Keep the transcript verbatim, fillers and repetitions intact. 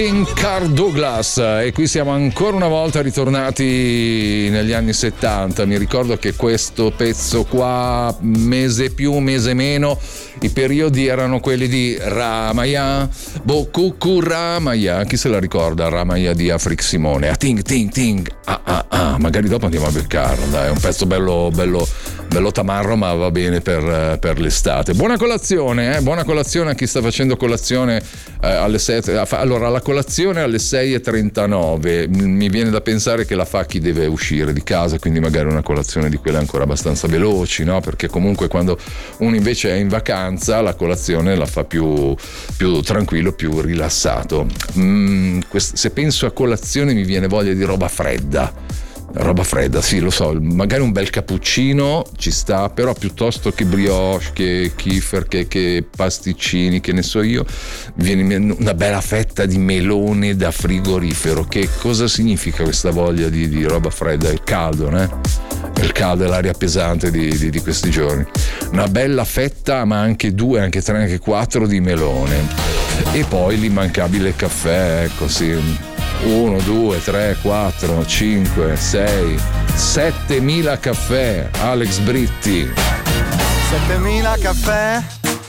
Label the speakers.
Speaker 1: Carl Douglas, e qui siamo ancora una volta ritornati negli anni settanta. Mi ricordo che questo pezzo qua, mese più, mese meno, i periodi erano quelli di Ramaya, Bokuku Ramaya, chi se la ricorda? Ramaya di Afrik Simone, a ting ting ting, ah ah ah, magari dopo andiamo a beccarlo, dai, è un pezzo bello bello bello tamarro, ma va bene per, per l'estate. Buona colazione, eh? Buona colazione a chi sta facendo colazione eh, alle sette. Allora, la colazione alle sei e trentanove, mi viene da pensare che la fa chi deve uscire di casa, quindi magari una colazione di quelle ancora abbastanza veloci, no? Perché comunque quando uno invece è in vacanza, la colazione la fa più, più tranquillo, più rilassato. Mm, quest- se penso a colazione mi viene voglia di roba fredda. Roba fredda, sì, lo so, magari un bel cappuccino ci sta, però piuttosto che brioche, che kefir, che, che pasticcini, che ne so io, viene una bella fetta di melone da frigorifero. Che cosa significa questa voglia di, di roba fredda? È il caldo, né? È il caldo, è l'aria pesante di, di, di questi giorni. Una bella fetta, ma anche due, anche tre, anche quattro di melone. E poi l'immancabile caffè, ecco, sì. uno, due, tre, quattro, cinque, sei, settemila caffè, Alex Britti.
Speaker 2: settemila caffè